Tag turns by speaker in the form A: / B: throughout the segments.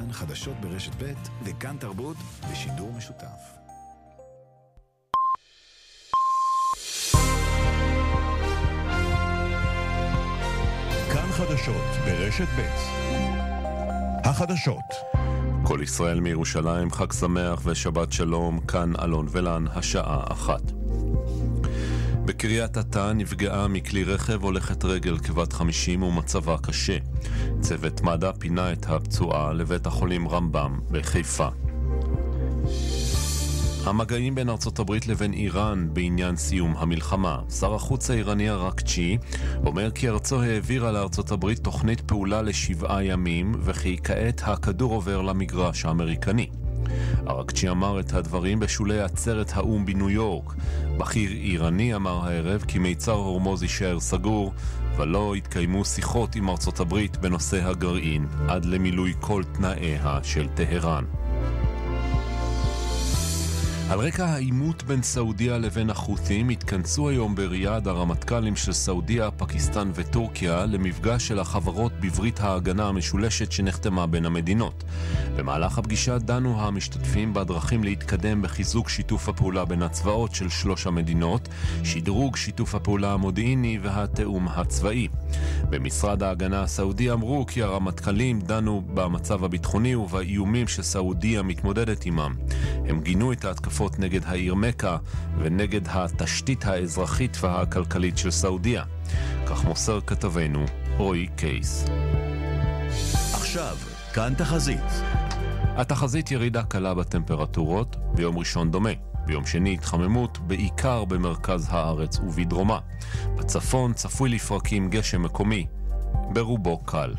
A: כאן חדשות ברשת ב' וכאן תרבות בשידור משותף.
B: כאן חדשות ברשת ב'. החדשות.
C: כל ישראל מירושלים, חג שמח ושבת שלום, כאן אלון ולן, השעה 1. בקריית אתא נפגעה מכלי רכב הולכת רגל כבת 50 ומצבה קשה. צוות מד"א פינה את הפצועה לבית החולים רמב"ם בחיפה. המגעים בין ארצות הברית לבין איראן בעניין סיום המלחמה. שר החוץ האיראני אראקצ'י אומר כי ארצו העבירה לארצות הברית תוכנית פעולה ל7 ימים וכי כעת הכדור עובר למגרש האמריקני. אראקצ'י אמר את הדברים בשולי עצרת האום בניו יורק. בכיר איראני אמר הערב כי מיצר הורמוז יישאר סגור ולא יתקיימו שיחות עם ארצות הברית בנושא הגרעין עד למילוי כל תנאיה של טהרן. על רקע העימות בין סעודיה לבין החות'ים התכנסו היום בריאד הרמטכ"לים של סעודיה, פקיסטן וטורקיה למפגש של החברות בברית ההגנה המשולשת שנחתמה בין המדינות. במהלך הפגישה דנו המשתתפים בדרכים להתקדם בחיזוק שיתוף הפעולה בין הצבאות של 3 המדינות, שדרוג שיתוף הפעולה המודיעיני והתאום הצבאי. במשרד ההגנה הסעודי אמרו כי הרמטכ"לים דנו במצב הביטחוני ובאיומים שסעודיה מתמודדת עמם. הם גינו את ההתקפות נגד העיר מקה ונגד התשתית האזרחית והכלכלית של סעודיה. כך מוסר כתבנו רועי קייס.
B: עכשיו, כאן תחזית.
C: התחזית ירידה קלה בטמפרטורות, ביום ראשון דומה. ביום שני התחממות בעיקר במרכז הארץ ובדרומה. בצפון צפוי לפרקים גשם מקומי, ברובו קל.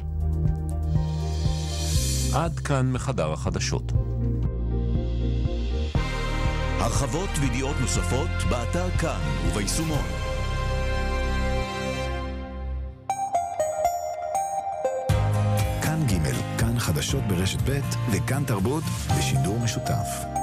C: עד כאן מחדר החדשות.
B: הרחבות וידיעות נוספות באתר כאן וביישומון.
A: כאן ג', כאן חדשות ברשת ב' וכאן תרבות בשידור משותף.